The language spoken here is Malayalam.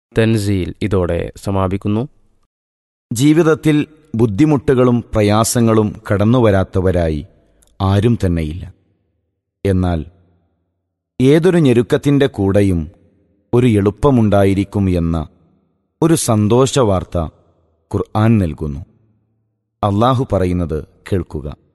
തൻസീൽ ഇതോടെ സമാപിക്കുന്നു. ജീവിതത്തിൽ ബുദ്ധിമുട്ടുകളും പ്രയാസങ്ങളും കടന്നുവരാത്തവരായി ആരും തന്നെയില്ല. എന്നാൽ ഏതൊരു ഞെരുക്കത്തിൻ്റെ കൂടെയും ഒരു എളുപ്പമുണ്ടായിരിക്കും എന്ന ഒരു സന്തോഷവാർത്ത ഖുർആൻ നൽകുന്നു. അല്ലാഹു പറയുന്നത് കേൾക്കുക.